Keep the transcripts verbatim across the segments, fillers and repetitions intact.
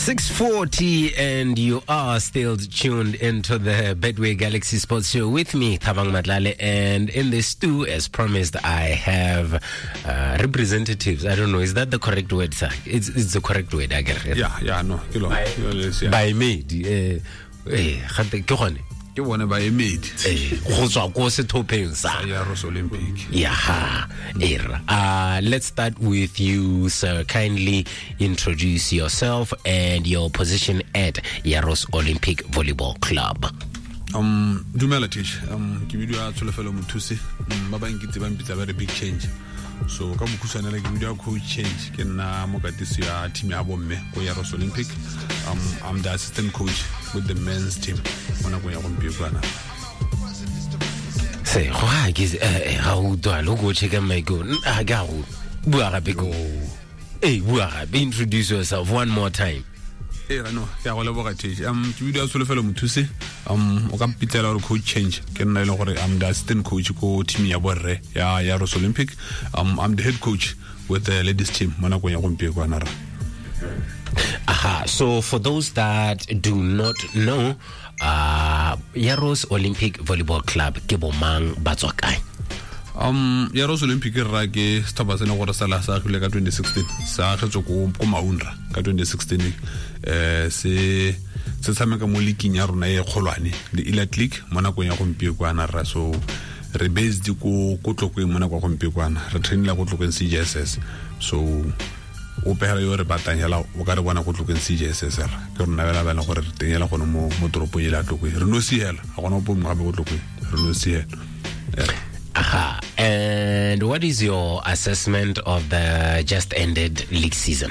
six forty, and you are still tuned into the Betway Galaxy Sports Show with me, Thabang Madlale, and in the stew, as promised, I have uh, representatives. I don't know, is that the correct word, sir? It's, it's the correct word, I guess. Yeah, yeah, no. By, yeah. by me. Eh, eh, ke bona ba emedi eh go tswa go se thopeng sa Yaros Olympic. Yeah, era. Uh, let's start with you, sir. Kindly introduce yourself and your position at Yaros Olympic Volleyball Club. Um, dumela teach. Um, ke video a tsolofelo mothusi. Ba ba nkitse ba mpitsa very big change. So ka bokhusana le ke video coach change ke nna mo katisi ya team ya bomme go Yaros Olympic. Um, I'm the assistant coach with the men's team. Mona go ya go mpikwana. Say, why is eh how do I logo check my go? Ah ga go. Bua ga bego. Eh, bua ga be introduce yourself one more time. Eh no, ya go leboga teach. Um, ke video tsolofelo mothusi. Um, o ka mpitela go coach change. Ke nna ile gore I'm the assistant coach go team ya borre ya Yaros Olympic. Um, I'm the head coach with the ladies team. Mona go ya go mpikwana ra. Aha, so for those that do not know, uh, Yaros Olympic Volleyball Club ke bomang ba tswa kae? Um, Yaros Olympic ra ke staba tsena gore sala sa khule ka twenty sixteen sa kgetso go go maunra ka twenty sixteen eh se se tshameka mo league ya rona e kgolwane le Elite League mona go ya go mpikwana ra so re based go go tlokwe mona go mpikwana re trainela go tlokwe C J S S so o pega yo re batanyela o ka re bona go tlokeng C J S S ra ke rona bela bela gore re tenyela gone mo mo toropo e la tlokwe re no siela ga gona bo mo gabe go tlokwe re no siela. Aha, and what is your assessment of the just ended league season?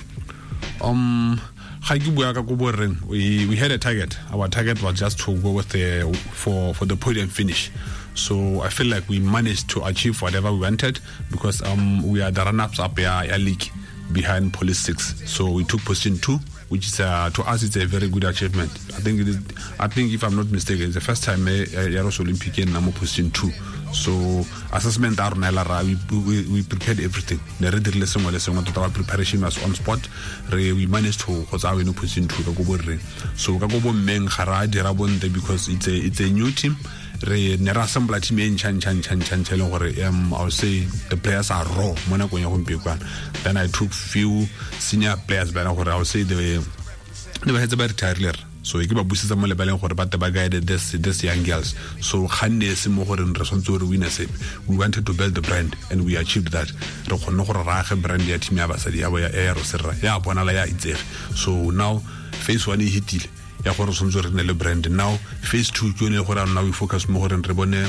Um ga ke bua ka go boreng we we had a target. Our target was just to go with the for for the podium finish. So I feel like we managed to achieve whatever we wanted because um we are the run-ups up our league behind Police six. So we took position two, which is uh, to us it's a very good achievement. I think it is, I think if I'm not mistaken, it's the first time uh, Yaros Olympic in Namo position two. So assessment are we, we we prepared everything. The ready lesson lesson total preparation was on spot. We managed to cause our position two ka so ka go meng gara dira bonte because it's a it's a new team. Re ne ra assemble team e nchan chan chan chan chan gore um I'll say the players are raw mona go ya go mpikwana. Then I took few senior players bana gore I'll say the the ba hetsa ba retire so e ke ba busitsa mo lebaleng gore ba taba guide this this young girls so khanne se mo gore re sontse re win se we wanted to build the brand and we achieved that re khonne gore ra ga brand ya team ya basadi ya bo ya Yaros ra ya bona la ya itsege so now phase one e hitile ya gore sontse re ne le brand now phase two ke ne gore now we focus mo gore re bone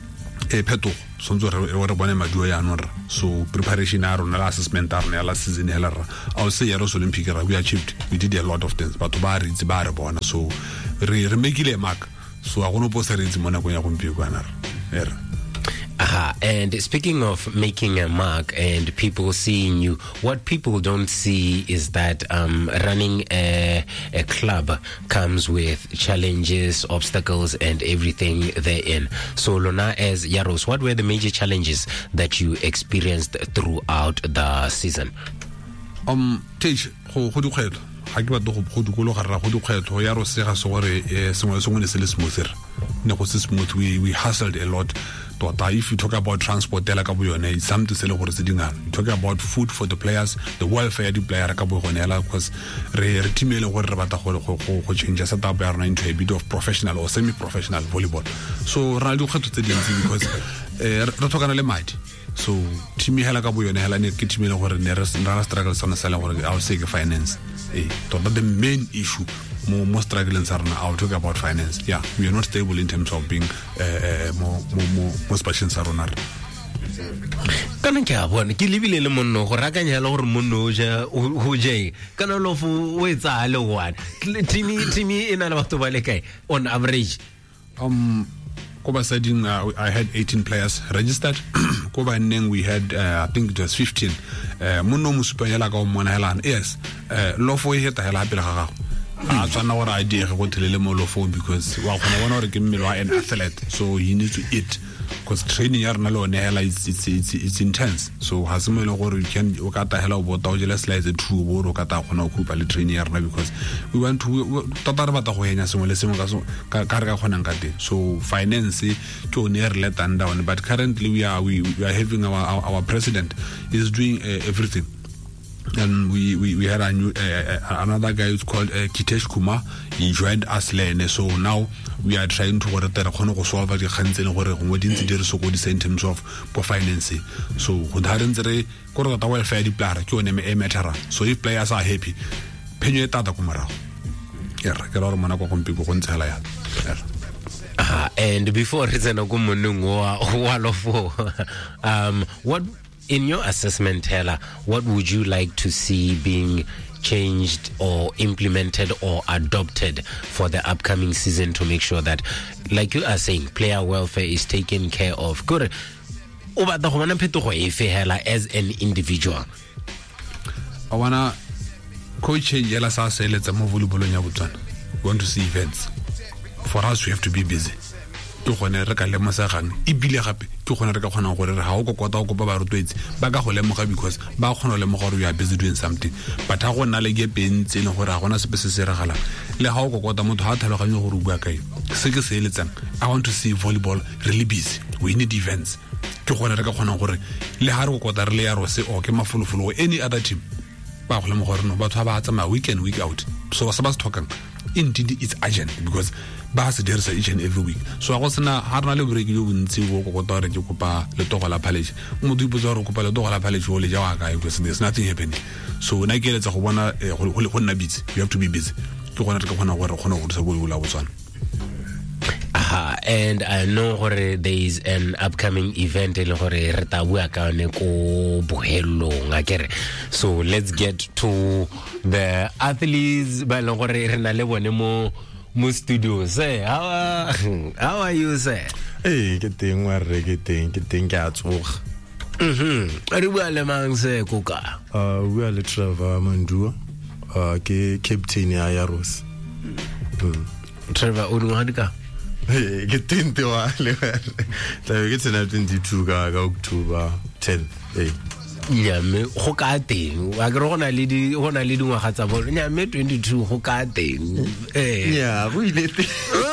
e pheto sontse re re bone maduo ya nora so preparation ya rona la assessment ya rona la season hela ra I will say Yaros Olympic ra we achieved we did a lot of things but ba re itse ba re bona so re re mekile mark so a gono posa re itse mona go ya go mpikwana ra era. Aha, and speaking of making a mark and people seeing you, what people don't see is that um, running a, a club comes with challenges, obstacles, and everything therein. So, Lona, as Yaros, what were the major challenges that you experienced throughout the season? Um, teach, go go dikgwetlho ga ke batla go go dikologa ra go dikgwetlho ya ro se ga se gore sengwe sengwe ne se le smooth ne go se smooth we we hustled a lot. Tota, if you talk about transport, it's something to say you talk about food for the players, the welfare of the player, because re team go change setup into a bit of professional or semi-professional volleyball. So ra di go tse dintsi because eh re tlhokana le madi. So team hela ka bo yone hela ne ke team le gore ne re struggle sona sala gore I will say finance. Eh, tota the main issue more more struggling sarna I'll talk about finance. Yeah, we are not stable in terms of being uh, more more more more special sarona. Kana ke a bona ke lebile le monno go rakanya le gore monno ja ho je kana lo fu o etsa le one timi timi ina le batho ba le kae on average um ko ba sading uh, I had eighteen players registered ko ba neng we had uh, I think it was fifteen uh, monno musupanyela ka o mona hela yes uh, lo fo e heta hela pele ga gago a tswana gore a diege go thelele molofo because wa kgona bona gore ke mmele wa an athlete, so he needs to eat because training ya rena le one hela it's, it's, it's, it's intense. So ha se mo ile gore you can o ka ta hela o bota o jela slice two bo o ka ta kgona go kupa le training ya rena because we want to tota re batla go yenya sengwe le sengwe ka ka re ka kgonang ka teng. So finance ke one re let down, but currently we are we, we are having our our, our president is doing uh, everything. And we, we, we had a new, uh, another guy who's called uh, Kitesh Kumar. He joined us lane. So now we are trying to work to solve the hands and what didn't do so good in terms of financing. So when Harenre Korata welfare the player, Matara. So if players are happy, Penny Tata Kumara. Yeah, get out of Monaco people on Talaya. Uh, and before um, what in your assessment, Taylor, what would you like to see being changed or implemented or adopted for the upcoming season to make sure that, like you are saying, player welfare is taken care of? Good. As an individual, I wanna coach yela sa say let's move volleyball nya botwana. We want to see events. For us, we have to be busy. To gone re ka lemosa gang e bile gape ke gone re ka kgona gore re ha o kokota go ba ba rotwetse ba ka go lemoga because ba kgona le mo gore you are busy doing something, but ha go nna le ge pentse le gore ha gona sepe se se regala le ha o kokota motho ha tlhaloganye gore o bua kae se ke se eletsang. I want to see volleyball really busy. We need events. Ke gone re ka kgona gore le ha re kokota re le ya rose o ke mafolofolo any other team ba go le mo gore no batho ba tsamaya weekend week out. So sa ba se tlhokang indeed it's urgent because ba se dirisa each and every week. So a go sena ha rena le break yo bontsi go go tota re ke kopa le togo la college mo di botsa re kopa le togo la college o le ja wa ka because there's nothing happening. So na ke letsa go bona go go nna busy. You have to be busy. Ke gona re ka gona gore gona go tsa go la botswana. Aha, and I know gore there is an upcoming event le gore re ta bua ka ne ko bohelong akere. So let's get to the athletes ba le gore re na le bone mo mo studio. Say how are, how are you, sir? Hey, ke teng wa re ke teng ke teng ke a tsoga. Mhm. Re bua le mang se koka? Uh we are le Trevor Mandua. Uh ke captain ya Yaros. Trevor o no hadika. Hey, ke tente wa le. Tla ke tsena twenty-two ka ka October tenth. Hey. Yeah, me go ka teng wa ke re gona le di gona le dingwaga tsa bolo nya me twenty-two go ka teng eh yeah go ile teng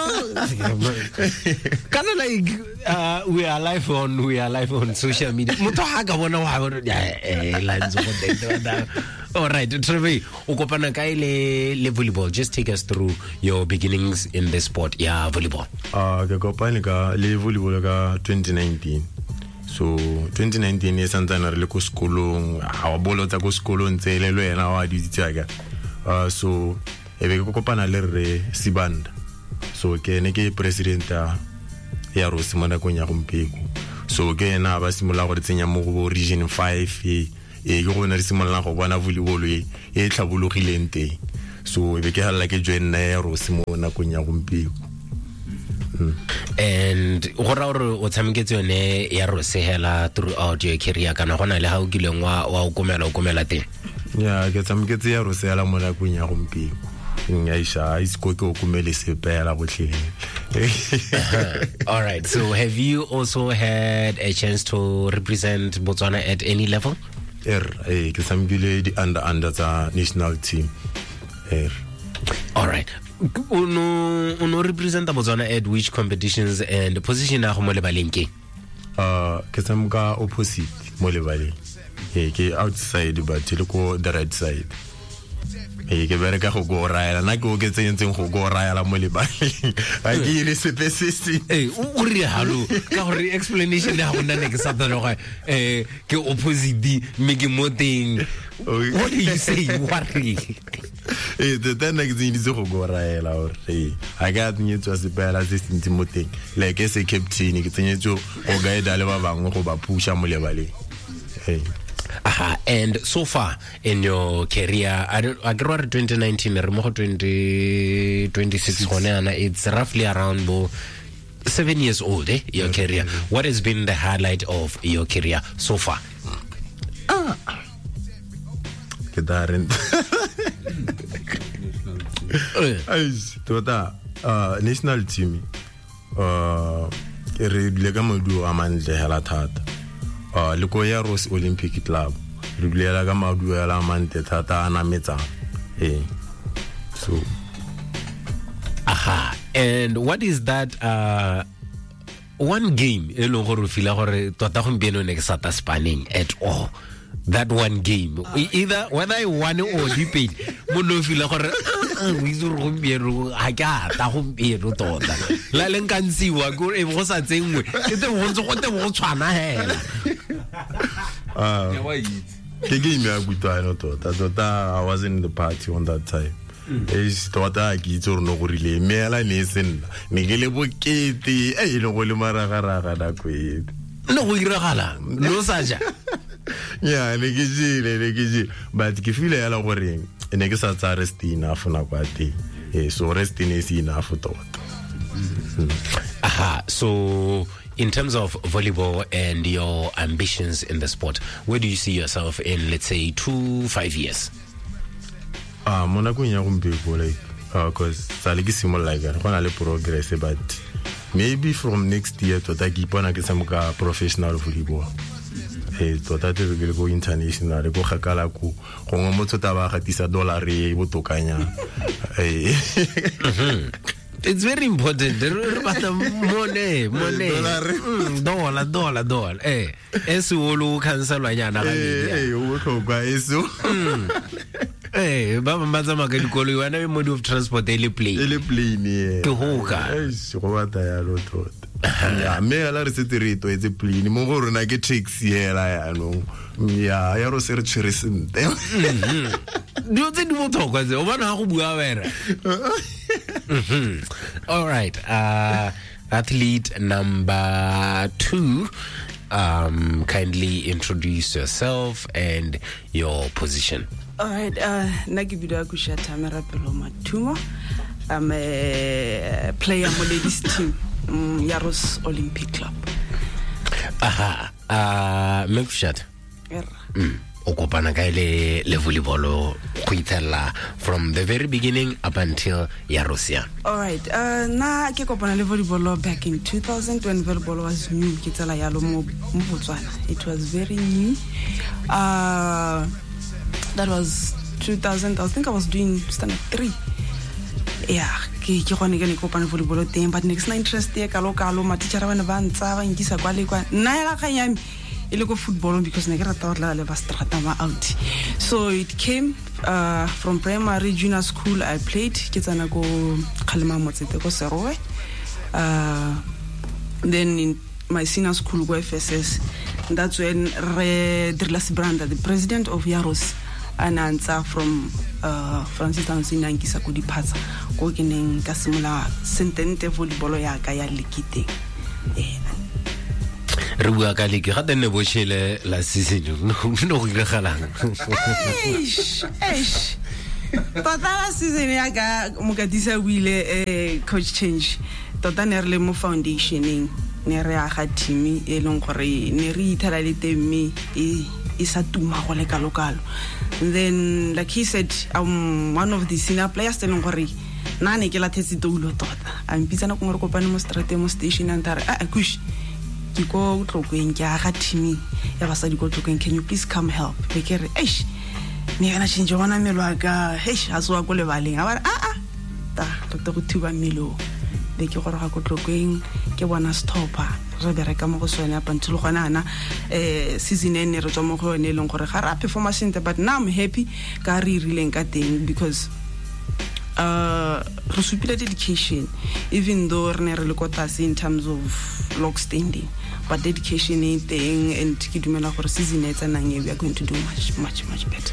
kana like uh, we are live on we are live on social media motho ha ka bona wa go eh la ntse go teng da. All right, Trevor, o kopana ka ile le volleyball. Just take us through your beginnings in the sport. Yeah, volleyball. Ah, ke kopane ka le volleyball ka twenty nineteen. So twenty nineteen is santana re le ko sekolong a bolo tsa ko sekolong tse le lwena wa di tsaka. Uh so e be ko kopana le re Sibanda. So ke ne ke president ya Rose mona ko nya gompeko. So ke na ba simola go tsenya mo go region five e e go na re simola go bona volleyball e e tlhabologileng teng. So e be ke hala ke join na ya Rose mona ko nya gompeko. And gora gore o tshameketse yone ya Rose hela throughout your career kana gona le ha o kileng wa wa o komela o komela teng? Yeah, ke tshameketse ya Rose hela mo nakong ya gompeko. Ngaisha isko ke o komele sepela botlhe. All right, so have you also had a chance to represent Botswana at any level? Er eh ke tshamekile di under under tsa national team. Er all right. Uno uno represent Botswana at which competitions and position a go mo lebaleng ke? Uh ke tsamka opposite mo lebaleng. Eh ke outside but le ko the right side. Eh ke bereka go go raela na ke o ke tsentseng go go raela mo lebaleng. A ke ile sepesisi. Eh o re halo ka gore explanation ya gona ne ke sa tla go eh ke opposite me ke mo teng. What do you say? What? Eh the then next thing is go go raela or eh I got me to sepela assistant moteng like as a captain ke tsenyetso go guide le ba bangwe go ba pusha mo lebaleng. Hey. Aha, and so far in your career, I don't I grew up twenty nineteen, twenty twenty-six, it's roughly around bo seven years old, eh, your yeah, career. Yeah. What has been the highlight of your career so far? Ah. Kedarin. Aish, tota, uh, national team, uh, re dile ka madu a mantle hela thata. Uh, le ko Yaros Olympic Club, re dile ka madu hela mantle thata ana metsa. Eh. So. Aha. And what is that uh one game e lo gore fila gore tota gompieno ne ke sata spanning at all? That one game, either whether I won or debate, mono fila gore we zo gompieno ha ka ta gompieno tota la le nkantsiwa go e go sa tsengwe ke te go ntse go te go tshwana hela. Ah, ke game ya butwana tota tota. I wasn't in the party on that time. Es tota ke itse no go rile mela ne senna ne ke le bokete e le go le maragaraga da kwete no go iragala no saja. Yeah, ne ke jile ne ke jile but ke feel ya la gore ne ke sa tsa rest enough na kwate. Eh, so rest is enough tota. Aha. So in terms of volleyball and your ambitions in the sport, where do you see yourself in, let's say, two five years? Ah, mona go nya go mbeko like uh, cause sa le ke simo like ga gona le progress, but maybe from next year to ta ke ipona ke samuka professional volleyball. Eh, to ta te ke go international go gakala ku go ngo motho ta ba gatisa dollar e botokanya. Eh. It's very important. Money, money. Dollar, dollar, dollar. Eh, eso olu cancel anyana ga ni. Eh, o go kwa eso. Eh, ba mbatsa maka dikolo yona e mode of transport ele plane. Ele plane. Ke hoka. Eh, se go bata ya lo tota. Ya me ala re seterito e tse plane mo go rona ke taxi hela ya no. Ya ya ro se re tshire sente. Do tse di motokwa tse o bana go bua wena. All right. Uh, athlete number two, um, kindly introduce yourself and your position. All right. Uh, Nagibido Akusha Tamara Peloma Tumo. I'm a player on the ladies team, um, Yaros Olympic Club. Aha. Uh, Mepshat. Yeah. Mm. Okopana ka le le volleyball go from the very beginning up until Yarosia. All right. Uh, na ke kopana le volleyball back in two thousand when volleyball was new. Ke tsala yalo mo Botswana. It was very new. Uh, that was two thousand. I think I was doing standard three. Yeah, ke ke gone ke ne kopana volleyball teng, but next na interest e ka lo ka lo ma teacher ba ne ba ntsa ba ngisa kwa le kwa nna ela ga nyami illegal football because I out. So it came uh, from primary junior school. I played Kitsana go Kalima Motsete go Serowe. Uh then in my senior school go F S S. That's when Re Drlas Branda, the president of Yaros, an answer from uh Francis Tansina Nkisa ko diphatsa go keneng ka simula sentente volleyball ya ka ya lekite. Eh re bua ka le ke ga tenne bo tshele la season no no go regalang eish eish tota la season ya ga mokatisa wile eh coach change tota ne re le mo foundationing ne re aga team e leng gore ne re ithala le temme e e sa tuma go le kalokalo. Then like he said, I'm one of the senior players telling gore na ne ke la thetsi toulo tota I'm pitsana go re kopane mo strate mo station and tare ah kush go tlokeng ke aga team ya basadi go tlokeng, can you please come help? Be ke re eish ne yana change bona melwa ka eish a so go le baleng a ba ah ah ta tota go thuba melo be ke gore ga go tlokeng ke bona stopper re bereka mo go sone up until gona na eh season ene re tswa mo go ene leng gore ga ra performance inte, but now I'm happy ka re rileng ka teng because uh re supile dedication even though re ne re le kotase in terms of log standing, but dedication is thing and ke dumela gore season e tsanang we are going to do much much much better.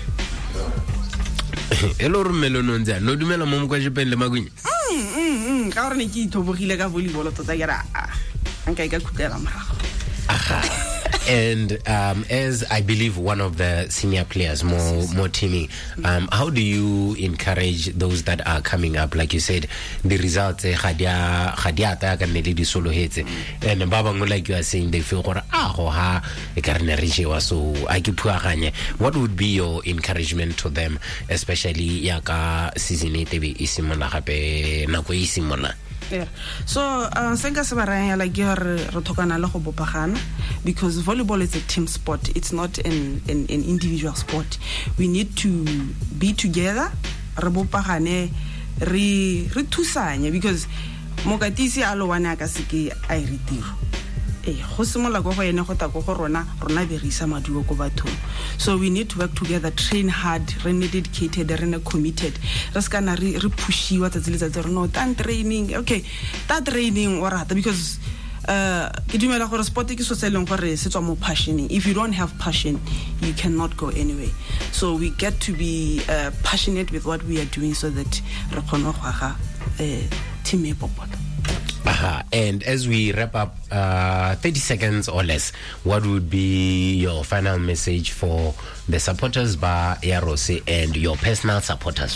Hello Romelo nonza no dumela mo mo kwa Japan le magwenya mm mm ka gore ne ke ithobogile ka volleyball tota ke ra anka ka khutela marago. Aha. And um, as I believe one of the senior players, more more teaming, um, how do you encourage those that are coming up? Like you said, the results, eh, khadia khadia ta ka nne le di solo hetse, and ba bangwe like you are saying they feel gore ah ho ha e ka rena re jewa, so a ke phuaganye. What would be your encouragement to them, especially ya ka season e tebe e simola gape nako e simola? Yeah. So uh senga se baranya like you re re thokana le go bopagana, because volleyball is a team sport, it's not an an, an individual sport. We need to be together, re bopagane, re re thusanye, because mokatisi a lo wana ka seke a e retiro eh go simola go go ene go ta go go rona rona be re isa maduo go bathong. So we need to work together, train hard, re ne dedicated, re ne committed, re ska na re re pushiwa tsa tsile tsa no tan training. Okay, that training or rata, because uh ke dumela gore sport ke so seleng gore se tswa mo passion. If you don't have passion, you cannot go anywhere. So we get to be uh, passionate with what we are doing, so that re kgone go aga eh team e popota. Uh-huh. And as we wrap up, uh, thirty seconds or less, what would be your final message for the supporters by Yarose and your personal supporters?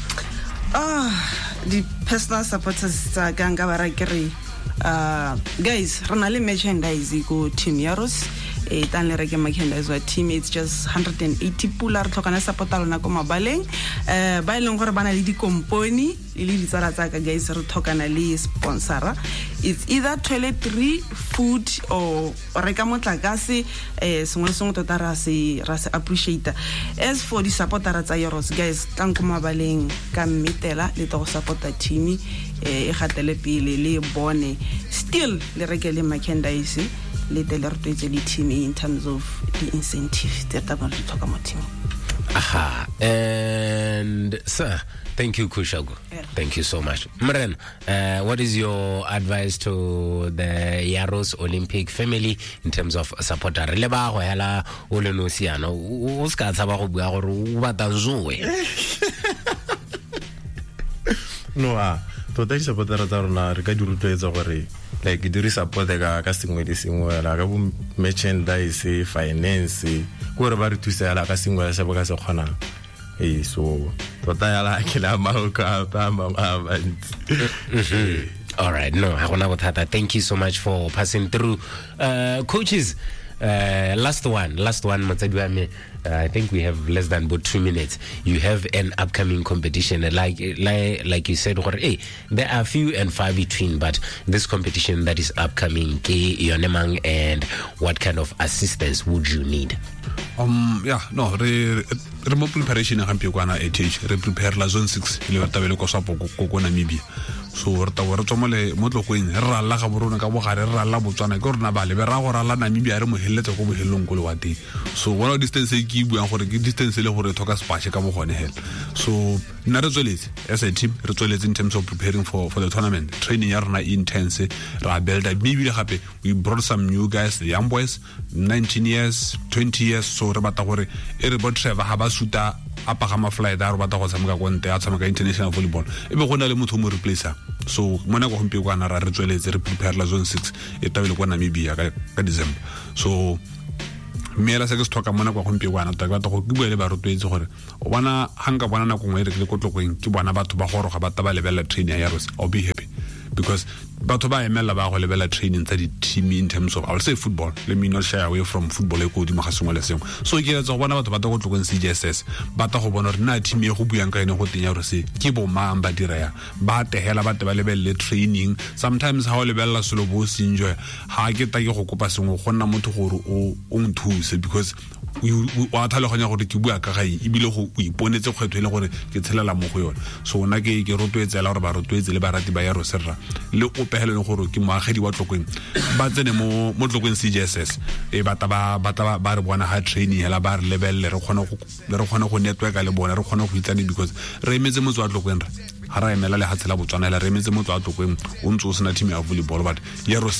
Ah, the personal supporters, uh, Ganga Barakeri. Uh, guys, Ronali merchandise go Team Yaros. E tan le reke merchandise wa team, it's just one hundred eighty pular tlhokana supporta lona ko mabaleng. Eh ba ileng gore bana le di company le di tsara tsaka, guys, re tlhokana le sponsora. It's either toiletry, food, or reka motlakase, eh sengwe sengwe tota ra se ra se appreciate. As for the supporters tsa Yaros, guys, tang ko mabaleng ka mmetela le to supporta team e gatele pele le bone, still le reke le merchandise le tele re tsetse le team in terms of the incentive that are going to talk about team. Aha. And sir, thank you, Kushago. Yeah. Thank you so much. Mren, uh, what is your advice to the Yaros Olympic family in terms of supporter? Le ba go hela o le no siano o ska tsaba go bua gore o batla nzwe. No ah, tota di supporter tsa rona re ka di rutletsa gore like di re support ka ka sengwe le sengwe la ka bo merchandise, finance go re ba re thusa la ka sengwe se ba ka se kgona. Eh so tota ya la ke la ma ka pa ma ba. All right, no, thank you so much for passing through. Uh, coaches, uh, last one, last one, Matsaduame. Uh, I think we have less than about two minutes. You have an upcoming competition, like like, like you said, hey, there are few and far between, but this competition that is upcoming, and what kind of assistance would you need? Um, yeah, no, re remote preparation ha mpe kwana A T H re prepare la zone six le ba tabele ko sapo ko Namibia. So re ta re tsomole motlo go eng re rala ga borona ka bogare re rala botswana ke rena ba le ra go rala Namibia re mo heletse go bohelong ko le wati. So one distance e ke buang gore ke distance le gore thoka space ka bogone hell. So nna re tsweletse as a team re tsweletse in terms of preparing for for the tournament. Training ya rena intense, ra build maybe gape we brought some new guys, the young boys, nineteen years, twenty years. So re bata gore e re bo Trevor ha ba suta apa ga ma fly da re bata go tshameka go nte a tshameka international volleyball e be go na le motho mo replacer. So mona go mpe kwana ra re tsweletse re prepare la zone six e tabele kwa Namibia ka ka December. So mela se ke sthoka mona go mpe kwana ta ka go bua le ba rotwetse gore o bona hanga bona na go ngwe re ke go tlokeng ke bona batho ba goro ga ba taba lebela training ya Yaros. I'll be happy because batho ba emela ba go lebela training tsa di team in terms of I'll say football. Let me not shy away from football e go di magasengwe le sengwe. So ke etsa go bona batho ba ta go tlokeng C J S S ba ta go bona re na team e go buang ka ene go tenya gore se ke bo mang ba dira ya ba tehela ba te ba lebelle training. Sometimes ha o lebella selo bo se enjoy ha ke ta ke go kopa sengwe go nna motho gore o o nthuse because wa tlhaloganya gore ke bua ka gae e bile go iponetse kgwetho ile gore ke tshelela mo go yona. So ona ke ke rotwetsela gore ba rotwetse le ba rati ba Yaros serra le o pehelo gore ke moagedi wa tlokeng ba tsene mo mo tlokeng C J S S e ba ta ba ba ta ba re bona ha training hela ba re level re khona go re khona go network le bona re khona go itsane because re emetse motho wa tlokeng re ha ra emela le ha tshela botswana le re emetse motho wa tlokeng o ntse o sena team ya volleyball but Yaros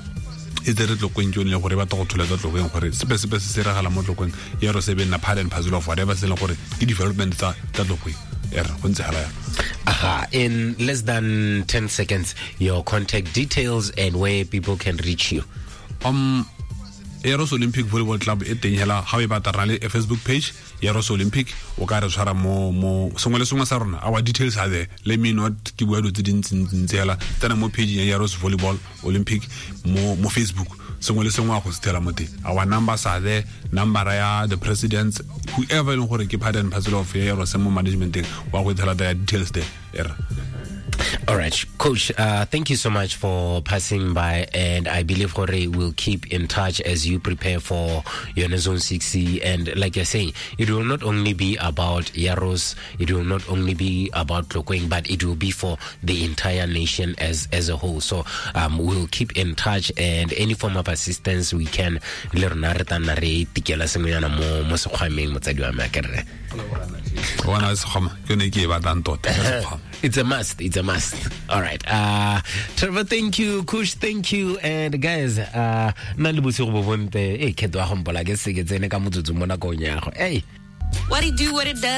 e tsere tlokeng ke le gore ba ta go tholetsa tlokeng gore sepe sepe se regala mo tlokeng Yaros e be na part and parcel of whatever se le gore ke development tsa tlokeng er go ntse hala ya. Aha, in less than ten seconds, your contact details and where people can reach you. Um, Yaros Olympic Volleyball Club e teng hela ha e batla le Facebook page Yaros Olympic o ka re tshwara mo mo sengwe le sengwe sa rona. Our details are there. Let me not ke bua tse dintsela tsena mo page ya Yaros Volleyball Olympic mo mo Facebook. Sengwe le sengwe a go stela mo teng. Our numbers are there, number ya the presidents, whoever in gore ke part and parcel of Yaros mo management teng wa go tell the details there. All right, Coach, uh, thank you so much for passing by, and I believe Jorge will keep in touch as you prepare for your Zone six C. And like you're saying, it will not only be about Yaros, it will not only be about Tlokweng, but it will be for the entire nation as as a whole. So um, we'll keep in touch, and any form of assistance we can. It's a must. It's a must. All right. Uh, Trevor, thank you. Kush, thank you. And guys, uh, hey. What it do, what it does.